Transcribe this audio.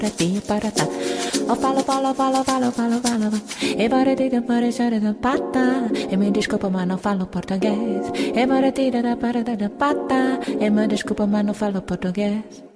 para tá. Eu falo, e para ti da para chora da pata. E me desculpa, mas não falo português. E para ti da para da pata. E me desculpa, mas não falo português.